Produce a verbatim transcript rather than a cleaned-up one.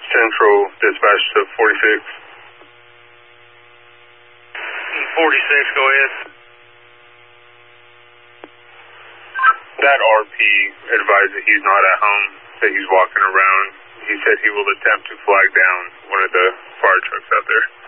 Central dispatch to forty-six. forty-six, go ahead. That R P advised that he's not at home, that he's walking around. He said he will attempt to flag down one of the fire trucks out there.